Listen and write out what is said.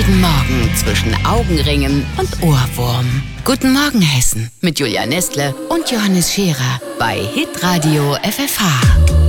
jeden Morgen zwischen Augenringen und Ohrwurm. Guten Morgen Hessen mit Julia Nestle und Johannes Scherer bei Hitradio FFH.